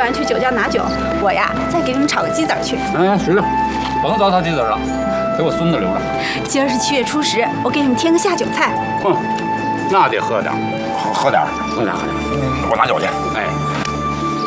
完去酒家拿酒，我呀再给你们炒个鸡子去。 嗯，是，甭糟蹋鸡子了，给我孙子留着。 今儿是7月初10，我给你们添个下酒菜。 那得喝点， 喝点， 喝点。 我拿酒去。 哎。